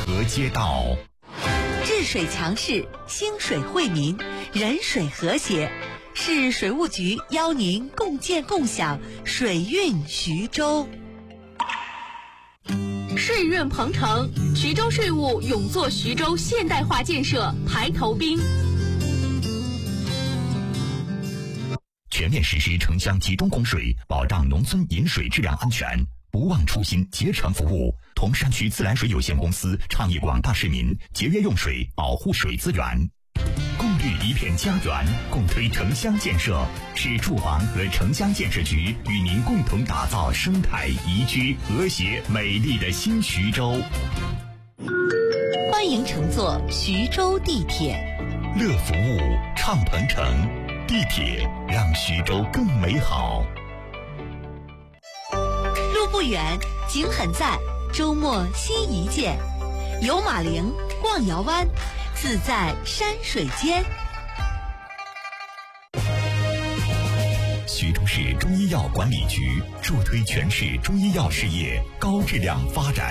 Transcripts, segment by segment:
河街道。 治水强市，兴水惠民，人水和谐。市水务局邀您共建共享水运徐州。 税运鹏程，徐州税务勇做徐州现代化建设排头兵。 全面实施城乡集中供水，保障农村饮水质量安全，不忘初心，竭诚服务。铜山区自来水有限公司倡议广大市民节约用水，保护水资源，共绿一片家园，共推城乡建设。市住房和城乡建设局与您共同打造生态宜居、和谐、美丽的新徐州。 欢迎乘坐徐州地铁， 乐服务，畅鹏程，地铁让徐州更美好。 路不远，景很赞，周末心一见，游马陵，逛瑶湾，自在山水间。 徐州市中医药管理局助推全市中医药事业高质量发展。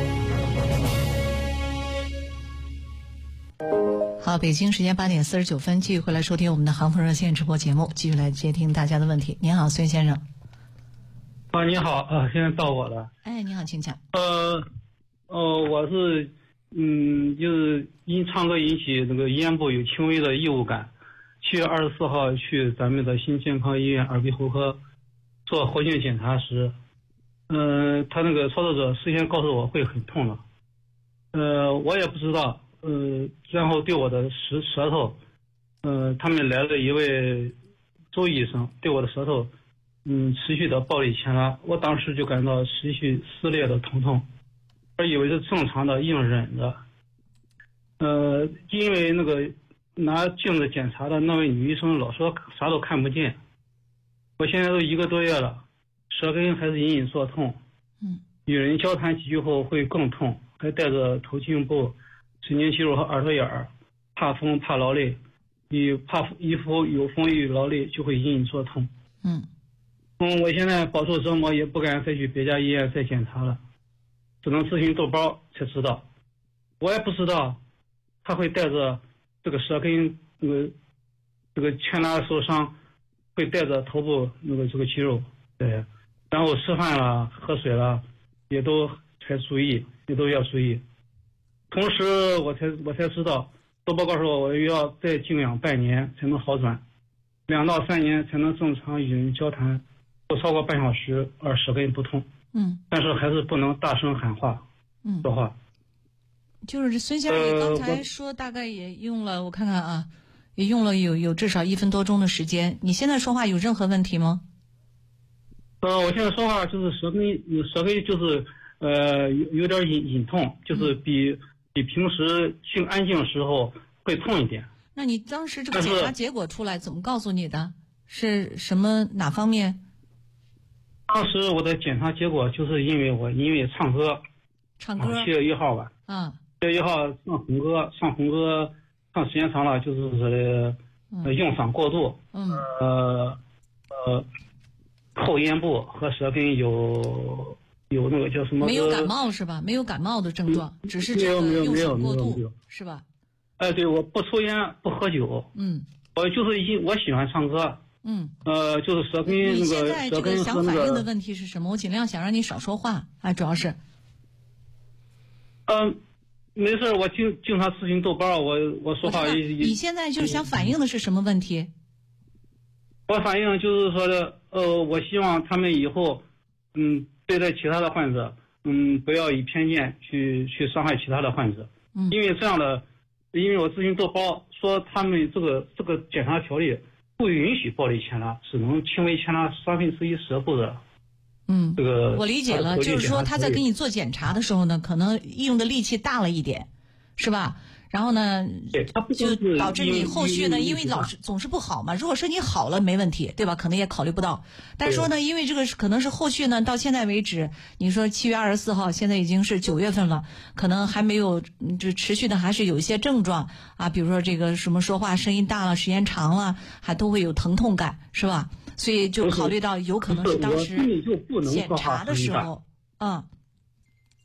好，北京时间8点49分，继续回来收听我们的航风热线直播节目，继续来接听大家的问题。您好，孙先生。 你好，现在到我了。 哎，你好，请讲。 我是就是因唱歌引起那个咽部有轻微的异物感，7月24号去咱们的新健康医院耳鼻喉科做活镜检查时，他那个操作者事先告诉我会很痛的，我也不知道，然后对我的舌头，他们来了一位周医生，对我的舌头持续的暴力牵拉，我当时就感到持续撕裂的疼痛，我以为是正常的硬忍的。因为那个拿镜子检查的那位女医生老说啥都看不见，我现在都1个多月了，舌根还是隐隐作痛，与人交谈几句后会更痛，还带着头颈部、神经肌肉和耳朵眼儿，怕风怕劳累，怕衣服有风一劳累就会隐隐作痛。我现在饱受折磨，也不敢再去别家医院再检查了，只能咨询豆包才知道。我也不知道他会带着这个舌根这个牵拉受伤，会带着头部这个肌肉，对，然后吃饭了喝水了也都才注意，也都要注意。同时我才知道，豆包告诉我要再静养半年才能好转，2到3年才能正常与人交谈，不超过半小时而舌根不痛。但是还是不能大声喊话，说话。 就是孙先生，你刚才说大概也用了，我看看啊，也用了有至少1分多钟的时间。你现在说话有任何问题吗？ 我现在说话就是舌根就是有点隐痛，就是比平时静安静时候会痛一点。 那你当时这个检查结果出来怎么告诉你的？是什么哪方面？ 当时我的检查结果就是因为唱歌，7月1号吧，7月1号上红歌上时间长了，就是用嗓过度，后咽部和舌根有那个叫什么？ 没有感冒是吧？没有感冒的症状，只是这个用嗓过度是吧？ 对，我不抽烟不喝酒，我就是我喜欢唱歌。就是舌根你现在这个想反映的问题是什么？我尽量想让你少说话，主要是。 没事，我经常咨询豆包，我说话你现在就是想反映的是什么问题？ 我反映就是说的，我希望他们以后，对待其他的患者，不要以偏见去伤害其他的患者，因为这样的，因为我咨询豆包说他们这个检查条例不允许暴力牵拉，只能轻微牵拉1/3舌部的。这个我理解了，就是说他在给你做检查的时候呢，可能用的力气大了一点，是吧？然后呢，就导致你后续呢，因为总是不好嘛。如果说你好了没问题，对吧？可能也考虑不到。但是说呢，因为这个可能是后续呢，到现在为止，你说7月24号，现在已经是9月份了，可能还没有，就持续的还是有一些症状啊，比如说这个什么说话声音大了，时间长了，还都会有疼痛感，是吧？所以就考虑到有可能是当时检查的时候，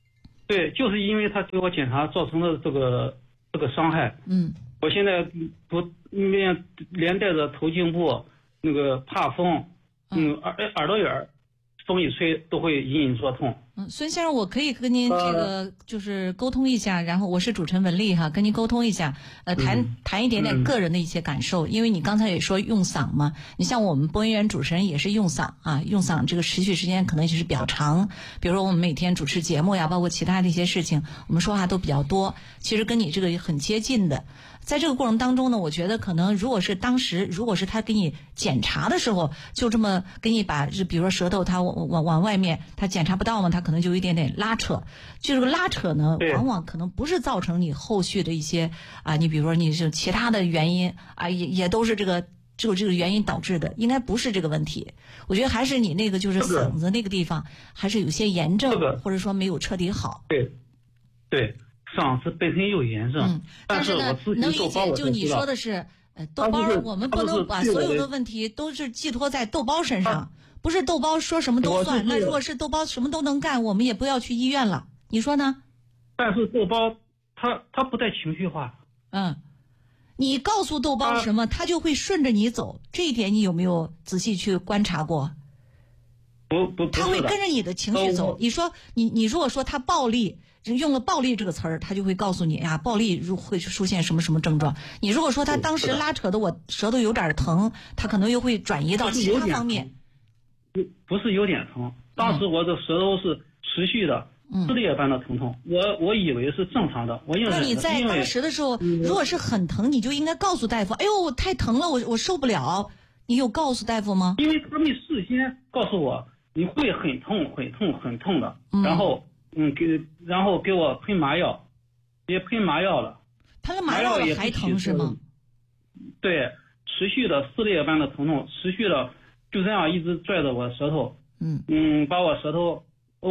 对，就是因为他给我检查造成的这个伤害。我现在连带着头颈部那个怕风，耳朵眼风一吹都会隐隐作痛。 孙先生，我可以跟您这个就是沟通一下，然后我是主持人文丽哈，跟您沟通一下，谈一点点个人的一些感受，因为你刚才也说用嗓嘛，你像我们播音员主持人也是用嗓啊，用嗓这个持续时间可能就是比较长，比如说我们每天主持节目呀，包括其他的一些事情，我们说话都比较多，其实跟你这个很接近的。在这个过程当中呢，我觉得可能如果是他给你检查的时候，就这么给你把，比如说舌头他往外面，他检查不到嘛，他可能就有一点点拉扯。就这个拉扯呢，往往可能不是造成你后续的一些你比如说你是其他的原因也都是这个原因导致的，应该不是这个问题。我觉得还是你那个就是嗓子那个地方还是有些炎症，或者说没有彻底好。 对。嗓子本身有炎症， 但是呢，能理解，就你说的是，豆包，我们不能把所有的问题都是寄托在豆包身上，不是豆包说什么都算。那如果是豆包什么都能干，我们也不要去医院了，你说呢？ 但是豆包他不带情绪化。 你告诉豆包什么，他就会顺着你走，这一点你有没有仔细去观察过？ 不， 他会跟着你的情绪走。你说你如果说他暴力。用了暴力这个词儿，他就会告诉你暴力会出现什么什么症状。你如果说他当时拉扯的我舌头有点疼，他可能又会转移到其他方面。 不是有点疼，当时我的舌头是持续的撕裂般的疼痛，我以为是正常的，我硬忍。 那你在当时的时候，如果是很疼，你就应该告诉大夫，哎呦，太疼了，我受不了。你有告诉大夫吗？ 因为他们事先告诉我你会很痛很痛很痛的，然后给我喷麻药，也喷麻药了。 喷了麻药了还疼是吗？ 对，持续的撕裂般的疼痛，持续的就这样一直拽着我的舌头，把我舌头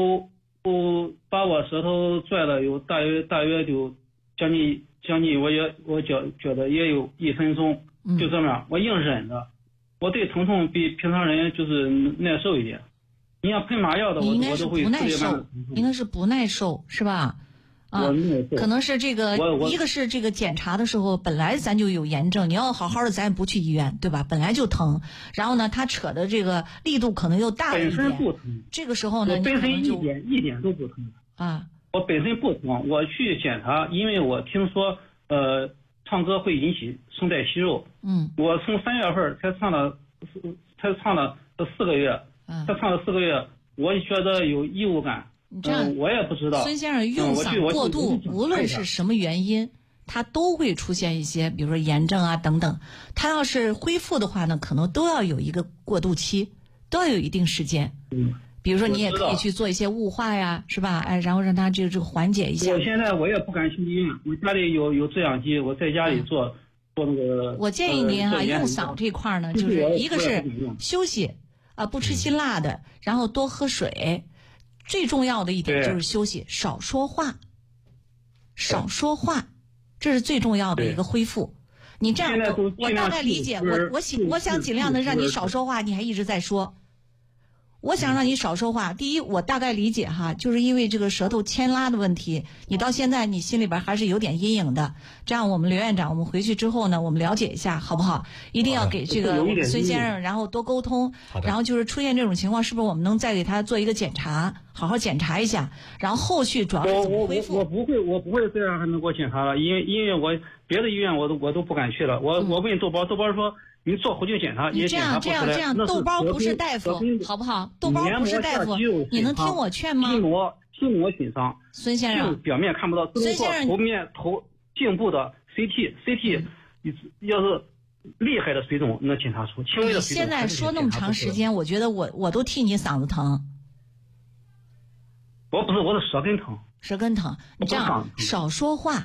拽了有大约就将近我觉得也有1分钟，就这么样，我硬忍着。我对疼痛比平常人就是耐受一点。你要喷麻药的，我都会不耐受，应该是不耐受是吧？可能是这个，一个是这个检查的时候本来咱就有炎症，你要好好的咱也不去医院，对吧？本来就疼，然后呢，他扯的这个力度可能又大一点。 本身不疼， 这个时候呢， 我本身一点都不疼我本身不疼，我去检查，因为我听说唱歌会引起声带息肉。我从3月份才唱了4个月。他唱了4个月，我觉得有异物感。我也不知道。 孙先生用嗓过度，无论是什么原因，他都会出现一些，比如说炎症等等。他要是恢复的话呢，可能都要有一个过渡期，都要有一定时间。比如说你也可以去做一些雾化呀，是吧？然后让他这个缓解一下。 我现在我也不敢去医院，我家里有制氧机，我在家里做那个。 我建议您用嗓这块呢，就是一个是休息。不吃辛辣的，然后多喝水，最重要的一点就是休息，少说话，这是最重要的一个恢复。你这样，我大概理解，我想尽量的让你少说话，你还一直在说。我想让你少说话。第一，我大概理解就是因为这个舌头牵拉的问题，你到现在你心里边还是有点阴影的。这样，我们刘院长，我们回去之后呢，我们了解一下，好不好？一定要给这个孙先生，然后多沟通。然后就是出现这种情况，是不是我们能再给他做一个检查，好好检查一下？然后后续主要是怎么恢复？ 我不会这样还能给我检查了，因为我别的医院我都不敢去了。我问豆包说。你做喉镜检查也检查不出来。 这样，豆包不是大夫，好不好？豆包不是大夫，你能听我劝吗？ 筋膜损伤， 孙先生， 表面看不到。 孙先生， 头颈部的 CT，要是厉害的水肿能检查出，轻微的水肿。 现在说那么长时间，我觉得我都替你嗓子疼。 我不是，我的舌根疼。 舌根疼，你这样少说话。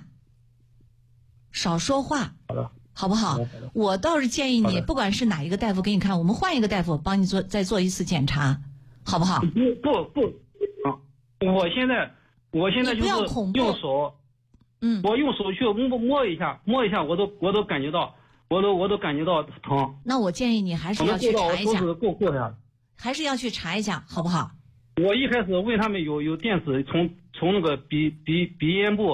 好的。 好不好？我倒是建议你，不管是哪一个大夫给你看，我们换一个大夫帮你再做一次检查，好不好？ 不，我现在就是用手，我用手去摸一下，我都感觉到，我都感觉到疼。 那我建议你还是要去查一下， 够下。 还是要去查一下，好不好？ 我一开始问他们有电子从那个鼻咽部